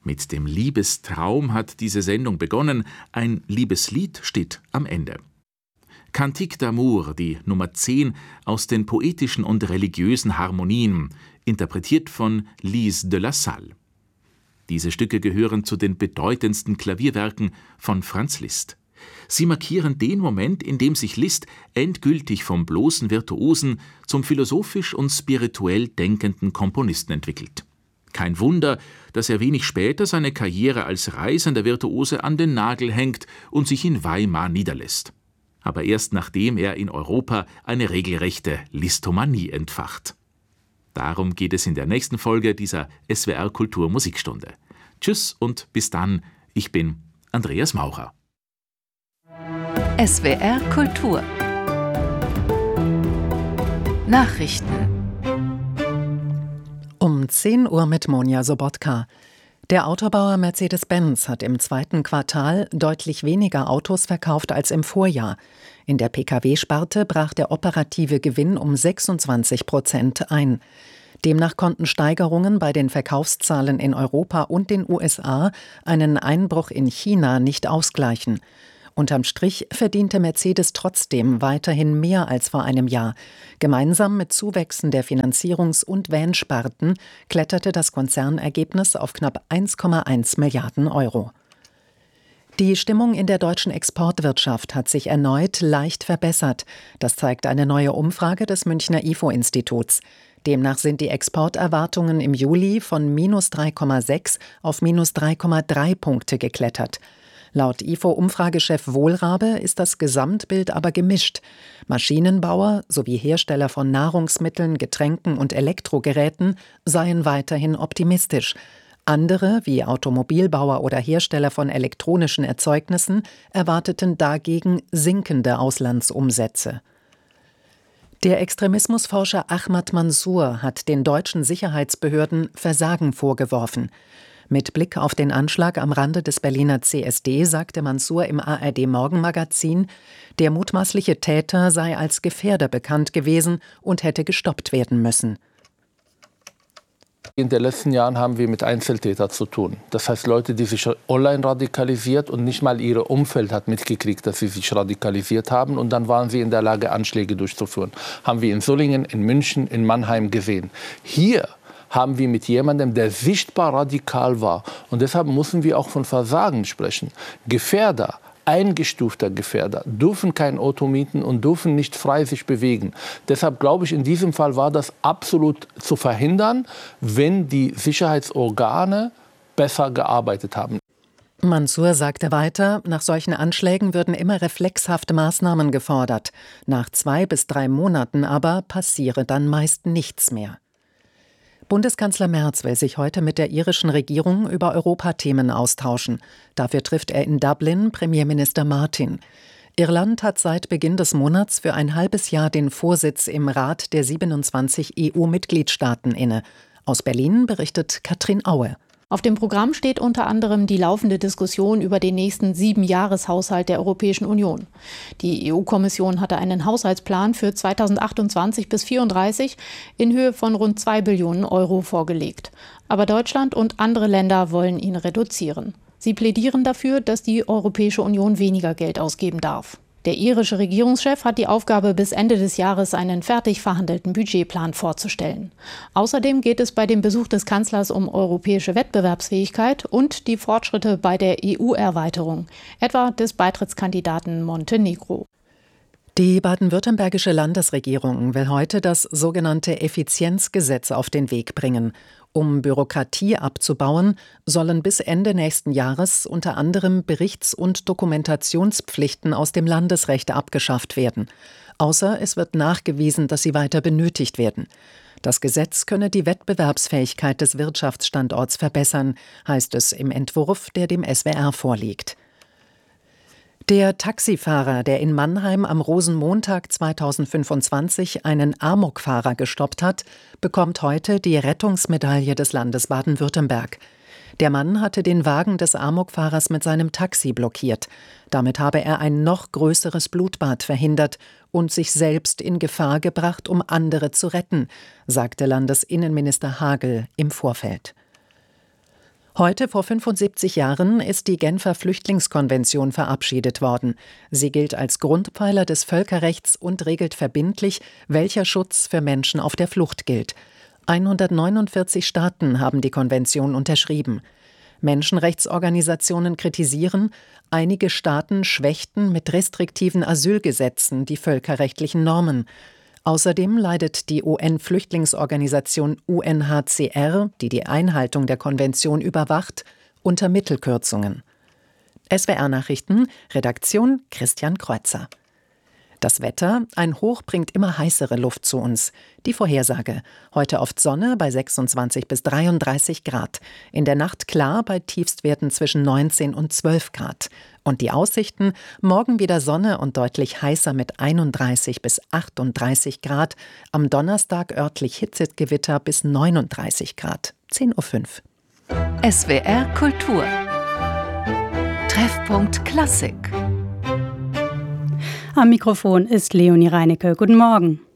Mit dem Liebestraum hat diese Sendung begonnen, ein Liebeslied steht am Ende. Cantique d'amour, die Nummer 10 aus den poetischen und religiösen Harmonien, interpretiert von Lise de la Salle. Diese Stücke gehören zu den bedeutendsten Klavierwerken von Franz Liszt. Sie markieren den Moment, in dem sich Liszt endgültig vom bloßen Virtuosen zum philosophisch und spirituell denkenden Komponisten entwickelt. Kein Wunder, dass er wenig später seine Karriere als reisender Virtuose an den Nagel hängt und sich in Weimar niederlässt. Aber erst nachdem er in Europa eine regelrechte Listomanie entfacht. Darum geht es in der nächsten Folge dieser SWR Kultur Musikstunde. Tschüss und bis dann, ich bin Andreas Maurer. SWR Kultur Nachrichten um 10 Uhr mit Monja Sobotka. Der Autobauer Mercedes-Benz hat im zweiten Quartal deutlich weniger Autos verkauft als im Vorjahr. In der Pkw-Sparte brach der operative Gewinn um 26% ein. Demnach konnten Steigerungen bei den Verkaufszahlen in Europa und den USA einen Einbruch in China nicht ausgleichen. Unterm Strich verdiente Mercedes trotzdem weiterhin mehr als vor einem Jahr. Gemeinsam mit Zuwächsen der Finanzierungs- und Van-Sparten kletterte das Konzernergebnis auf knapp 1,1 Milliarden Euro. Die Stimmung in der deutschen Exportwirtschaft hat sich erneut leicht verbessert. Das zeigt eine neue Umfrage des Münchner IFO-Instituts. Demnach sind die Exporterwartungen im Juli von minus 3,6 auf minus 3,3 Punkte geklettert. Laut IFO-Umfragechef Wohlrabe ist das Gesamtbild aber gemischt. Maschinenbauer sowie Hersteller von Nahrungsmitteln, Getränken und Elektrogeräten seien weiterhin optimistisch. Andere, wie Automobilbauer oder Hersteller von elektronischen Erzeugnissen, erwarteten dagegen sinkende Auslandsumsätze. Der Extremismusforscher Ahmad Mansour hat den deutschen Sicherheitsbehörden Versagen vorgeworfen. Mit Blick auf den Anschlag am Rande des Berliner CSD sagte Mansour im ARD-Morgenmagazin, der mutmaßliche Täter sei als Gefährder bekannt gewesen und hätte gestoppt werden müssen. In den letzten Jahren haben wir mit Einzeltätern zu tun. Das heißt Leute, die sich online radikalisiert und nicht mal ihr Umfeld hat mitgekriegt, dass sie sich radikalisiert haben. Und dann waren sie in der Lage, Anschläge durchzuführen. Haben wir in Solingen, in München, in Mannheim gesehen. Hier haben wir mit jemandem, der sichtbar radikal war. Und deshalb müssen wir auch von Versagen sprechen. Gefährder, eingestufter Gefährder, dürfen kein Auto mieten und dürfen nicht frei sich bewegen. Deshalb glaube ich, in diesem Fall war das absolut zu verhindern, wenn die Sicherheitsorgane besser gearbeitet haben. Mansour sagte weiter, nach solchen Anschlägen würden immer reflexhafte Maßnahmen gefordert. Nach 2 bis 3 Monaten aber passiere dann meist nichts mehr. Bundeskanzler Merz will sich heute mit der irischen Regierung über Europathemen austauschen. Dafür trifft er in Dublin Premierminister Martin. Irland hat seit Beginn des Monats für ein halbes Jahr den Vorsitz im Rat der 27 EU-Mitgliedstaaten inne. Aus Berlin berichtet Katrin Aue. Auf dem Programm steht unter anderem die laufende Diskussion über den nächsten 7-Jahreshaushalt der Europäischen Union. Die EU-Kommission hatte einen Haushaltsplan für 2028 bis 2034 in Höhe von rund 2 Billionen Euro vorgelegt. Aber Deutschland und andere Länder wollen ihn reduzieren. Sie plädieren dafür, dass die Europäische Union weniger Geld ausgeben darf. Der irische Regierungschef hat die Aufgabe, bis Ende des Jahres einen fertig verhandelten Budgetplan vorzustellen. Außerdem geht es bei dem Besuch des Kanzlers um europäische Wettbewerbsfähigkeit und die Fortschritte bei der EU-Erweiterung, etwa des Beitrittskandidaten Montenegro. Die baden-württembergische Landesregierung will heute das sogenannte Effizienzgesetz auf den Weg bringen. Um Bürokratie abzubauen, sollen bis Ende nächsten Jahres unter anderem Berichts- und Dokumentationspflichten aus dem Landesrecht abgeschafft werden. Außer es wird nachgewiesen, dass sie weiter benötigt werden. Das Gesetz könne die Wettbewerbsfähigkeit des Wirtschaftsstandorts verbessern, heißt es im Entwurf, der dem SWR vorliegt. Der Taxifahrer, der in Mannheim am Rosenmontag 2025 einen Amokfahrer gestoppt hat, bekommt heute die Rettungsmedaille des Landes Baden-Württemberg. Der Mann hatte den Wagen des Amokfahrers mit seinem Taxi blockiert. Damit habe er ein noch größeres Blutbad verhindert und sich selbst in Gefahr gebracht, um andere zu retten, sagte Landesinnenminister Hagel im Vorfeld. Heute vor 75 Jahren ist die Genfer Flüchtlingskonvention verabschiedet worden. Sie gilt als Grundpfeiler des Völkerrechts und regelt verbindlich, welcher Schutz für Menschen auf der Flucht gilt. 149 Staaten haben die Konvention unterschrieben. Menschenrechtsorganisationen kritisieren, einige Staaten schwächten mit restriktiven Asylgesetzen die völkerrechtlichen Normen. Außerdem leidet die UN-Flüchtlingsorganisation UNHCR, die die Einhaltung der Konvention überwacht, unter Mittelkürzungen. SWR-Nachrichten, Redaktion Christian Kreuzer. Das Wetter: Ein Hoch bringt immer heißere Luft zu uns. Die Vorhersage: Heute oft Sonne bei 26 bis 33 Grad. In der Nacht klar bei Tiefstwerten zwischen 19 und 12 Grad. Und die Aussichten: Morgen wieder Sonne und deutlich heißer mit 31 bis 38 Grad. Am Donnerstag örtlich Hitzegewitter bis 39 Grad. 10:05 Uhr. SWR Kultur. Treffpunkt Klassik. Am Mikrofon ist Leonie Reinecke. Guten Morgen.